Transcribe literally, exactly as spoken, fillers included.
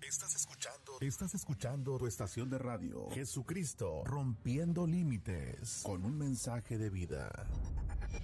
Estás escuchando, estás escuchando tu estación de radio, Jesucristo Rompiendo Límites, con un mensaje de vida.